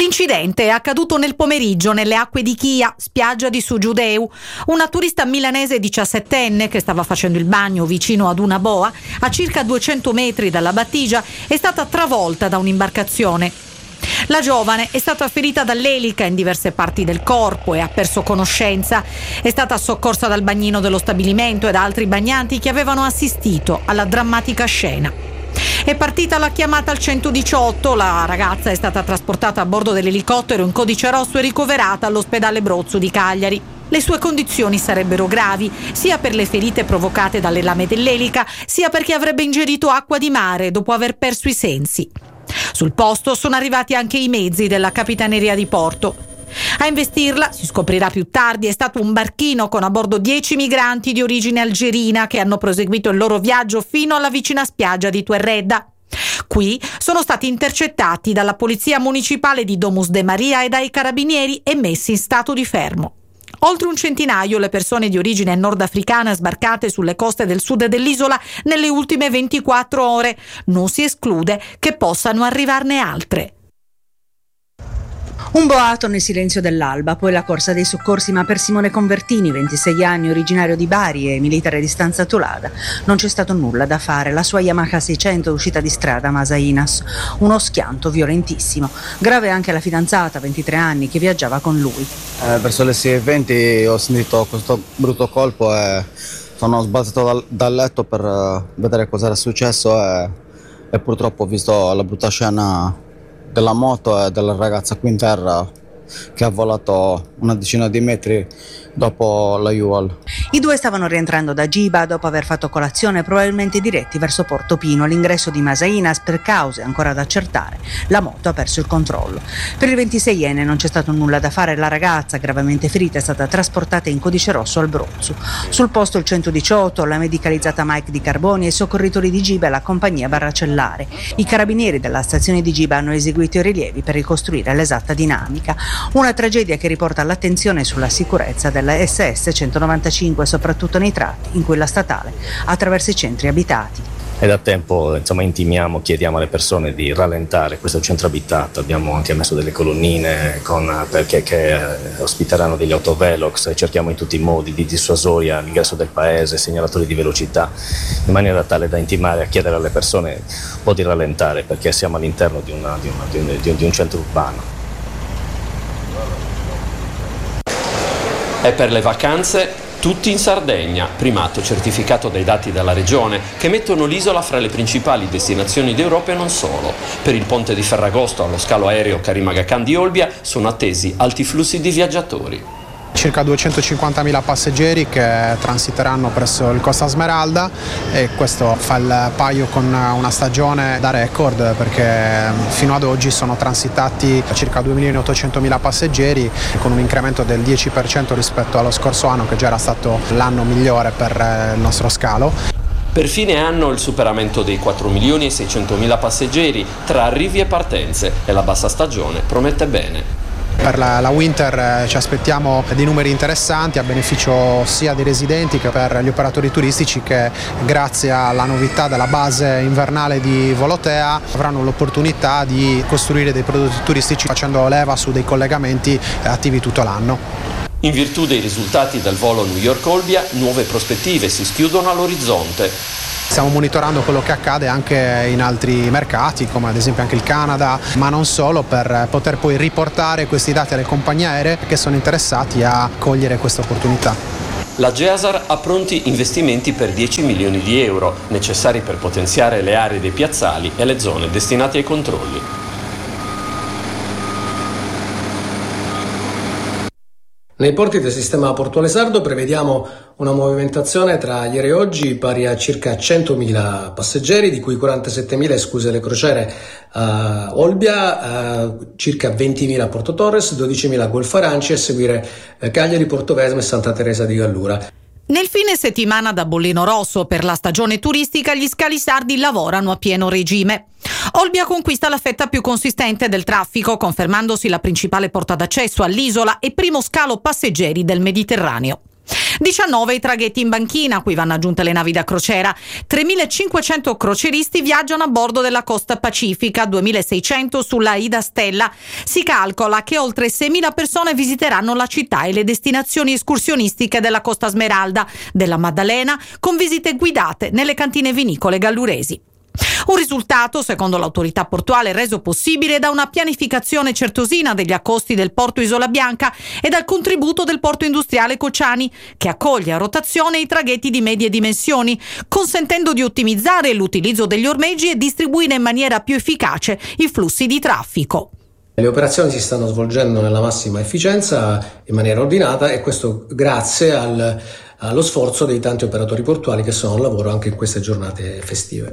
L'incidente è accaduto nel pomeriggio nelle acque di Chia, spiaggia di Sugiudeu. Una turista milanese 17enne che stava facendo il bagno vicino ad una boa, a circa 200 metri dalla battigia, è stata travolta da un'imbarcazione. La giovane è stata ferita dall'elica in diverse parti del corpo e ha perso conoscenza. È stata soccorsa dal bagnino dello stabilimento e da altri bagnanti che avevano assistito alla drammatica scena. È partita la chiamata al 118, la ragazza è stata trasportata a bordo dell'elicottero in codice rosso e ricoverata all'ospedale Brozzo di Cagliari. Le sue condizioni sarebbero gravi, sia per le ferite provocate dalle lame dell'elica, sia perché avrebbe ingerito acqua di mare dopo aver perso i sensi. Sul posto sono arrivati anche i mezzi della Capitaneria di Porto. A investirla, si scoprirà più tardi, è stato un barchino con a bordo 10 migranti di origine algerina che hanno proseguito il loro viaggio fino alla vicina spiaggia di Tuerredda. Qui sono stati intercettati dalla Polizia Municipale di Domus de Maria e dai carabinieri e messi in stato di fermo. Oltre un centinaio le persone di origine nordafricana sbarcate sulle coste del sud dell'isola nelle ultime 24 ore. Non si esclude che possano arrivarne altre. Un boato nel silenzio dell'alba, poi la corsa dei soccorsi, ma per Simone Convertini, 26 anni, originario di Bari e militare di Stanza Tolada, non c'è stato nulla da fare. La sua Yamaha 600 è uscita di strada a Masainas, uno schianto violentissimo. Grave anche la fidanzata, 23 anni, che viaggiava con lui. Verso le 6:20 ho sentito questo brutto colpo e sono sbalzato dal letto per vedere cosa era successo e purtroppo ho visto la brutta scena della moto e della ragazza qui in terra che ha volato una decina di metri dopo la U-Haul. I due stavano rientrando da Giba dopo aver fatto colazione, probabilmente diretti verso Portofino. All'ingresso di Masainas, per cause ancora da accertare, la moto ha perso il controllo. Per il 26enne non c'è stato nulla da fare. La ragazza, gravemente ferita, è stata trasportata in codice rosso al Brozzo. Sul posto il 118, la medicalizzata Mike di Carboni e i soccorritori di Giba e la compagnia Barracellare. I carabinieri della stazione di Giba hanno eseguito i rilievi per ricostruire l'esatta dinamica. Una tragedia che riporta l'attenzione sulla sicurezza della SS 195, soprattutto nei tratti in cui la statale attraversa i centri abitati. E da tempo intimiamo, chiediamo alle persone di rallentare questo centro abitato. Abbiamo anche messo delle colonnine che ospiteranno degli autovelox e cerchiamo in tutti i modi di dissuasoria all'ingresso del paese, segnalatori di velocità, in maniera tale da intimare a chiedere alle persone un po' di rallentare, perché siamo all'interno di un centro urbano. E per le vacanze tutti in Sardegna, primato certificato dai dati della regione che mettono l'isola fra le principali destinazioni d'Europa e non solo. Per il ponte di Ferragosto allo scalo aereo Karim Aga Khan di Olbia sono attesi alti flussi di viaggiatori. Circa 250.000 passeggeri che transiteranno presso il Costa Smeralda e questo fa il paio con una stagione da record, perché fino ad oggi sono transitati circa 2.800.000 passeggeri con un incremento del 10% rispetto allo scorso anno, che già era stato l'anno migliore per il nostro scalo. Per fine anno il superamento dei 4.600.000 passeggeri tra arrivi e partenze e la bassa stagione promette bene. Per la winter ci aspettiamo dei numeri interessanti a beneficio sia dei residenti che per gli operatori turistici, che grazie alla novità della base invernale di Volotea avranno l'opportunità di costruire dei prodotti turistici facendo leva su dei collegamenti attivi tutto l'anno. In virtù dei risultati del volo New York-Olbia, nuove prospettive si schiudono all'orizzonte. Stiamo monitorando quello che accade anche in altri mercati, come ad esempio anche il Canada, ma non solo, per poter poi riportare questi dati alle compagnie aeree che sono interessati a cogliere questa opportunità. La GEASAR ha pronti investimenti per 10 milioni di euro, necessari per potenziare le aree dei piazzali e le zone destinate ai controlli. Nei porti del sistema portuale sardo prevediamo una movimentazione tra ieri e oggi pari a circa 100.000 passeggeri, di cui 47.000 escluse le crociere a Olbia, circa 20.000 a Porto Torres, 12.000 a Golfo Aranci e a seguire Cagliari, Portovesme e Santa Teresa di Gallura. Nel fine settimana da bollino rosso per la stagione turistica, gli scali sardi lavorano a pieno regime. Olbia conquista la fetta più consistente del traffico, confermandosi la principale porta d'accesso all'isola e primo scalo passeggeri del Mediterraneo. 19 i traghetti in banchina, a cui vanno aggiunte le navi da crociera. 3.500 croceristi viaggiano a bordo della costa pacifica, 2.600 sulla Ida Stella. Si calcola che oltre 6.000 persone visiteranno la città e le destinazioni escursionistiche della Costa Smeralda, della Maddalena, con visite guidate nelle cantine vinicole galluresi. Un risultato, secondo l'autorità portuale, reso possibile da una pianificazione certosina degli accosti del porto Isola Bianca e dal contributo del porto industriale Cociani, che accoglie a rotazione i traghetti di medie dimensioni, consentendo di ottimizzare l'utilizzo degli ormeggi e distribuire in maniera più efficace i flussi di traffico. Le operazioni si stanno svolgendo nella massima efficienza, in maniera ordinata, e questo grazie allo sforzo dei tanti operatori portuali che sono al lavoro anche in queste giornate festive.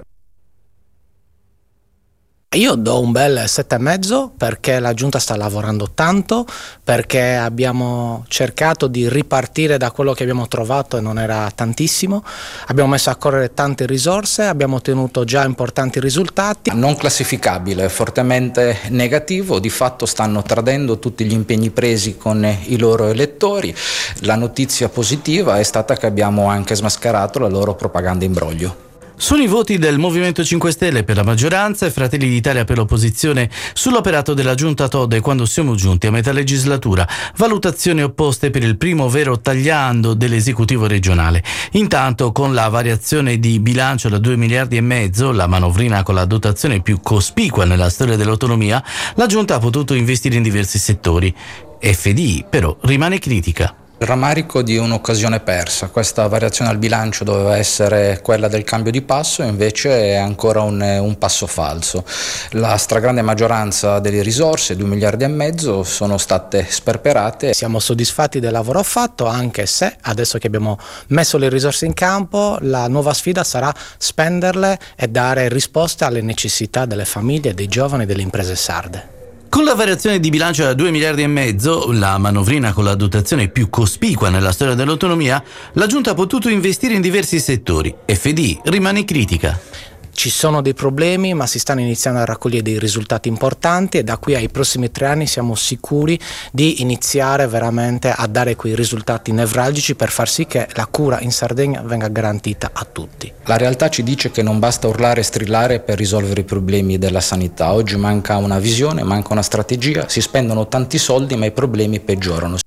Io do un bel 7,5 perché la Giunta sta lavorando tanto, perché abbiamo cercato di ripartire da quello che abbiamo trovato e non era tantissimo, abbiamo messo a correre tante risorse, abbiamo ottenuto già importanti risultati. Non classificabile, fortemente negativo, di fatto stanno tradendo tutti gli impegni presi con i loro elettori. La notizia positiva è stata che abbiamo anche smascherato la loro propaganda imbroglio. Sono i voti del Movimento 5 Stelle per la maggioranza e Fratelli d'Italia per l'opposizione sull'operato della Giunta Todde quando siamo giunti a metà legislatura. Valutazioni opposte per il primo vero tagliando dell'esecutivo regionale. Intanto, con la variazione di bilancio da 2,5 miliardi, la manovrina con la dotazione più cospicua nella storia dell'autonomia, la Giunta ha potuto investire in diversi settori. FDI però rimane critica. Il rammarico di un'occasione persa. Questa variazione al bilancio doveva essere quella del cambio di passo, invece è ancora un passo falso. La stragrande maggioranza delle risorse, 2,5 miliardi, sono state sperperate. Siamo soddisfatti del lavoro fatto, anche se adesso che abbiamo messo le risorse in campo, la nuova sfida sarà spenderle e dare risposte alle necessità delle famiglie, dei giovani e delle imprese sarde. Con la variazione di bilancio da 2,5 miliardi, la manovrina con la dotazione più cospicua nella storia dell'autonomia, la Giunta ha potuto investire in diversi settori. FDI rimane critica. Ci sono dei problemi, ma si stanno iniziando a raccogliere dei risultati importanti e da qui ai prossimi 3 anni siamo sicuri di iniziare veramente a dare quei risultati nevralgici per far sì che la cura in Sardegna venga garantita a tutti. La realtà ci dice che non basta urlare e strillare per risolvere i problemi della sanità. Oggi manca una visione, manca una strategia, si spendono tanti soldi ma i problemi peggiorano.